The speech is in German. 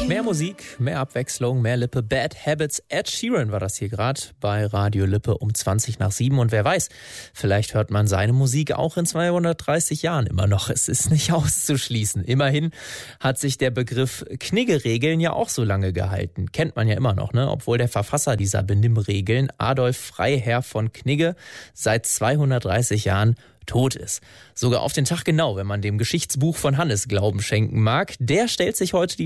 Mehr Musik, mehr Abwechslung, mehr Lippe. Bad Habits. Ed Sheeran war das hier gerade bei Radio Lippe um 7:20. Und wer weiß, vielleicht hört man seine Musik auch in 230 Jahren immer noch. Es ist nicht auszuschließen. Immerhin hat sich der Begriff Knigge-Regeln ja auch so lange gehalten. Kennt man ja immer noch, ne? Obwohl der Verfasser dieser Benimmregeln, Adolf Freiherr von Knigge, seit 230 Jahren tot ist. Sogar auf den Tag genau, wenn man dem Geschichtsbuch von Hannes Glauben schenken mag. Der stellt sich heute die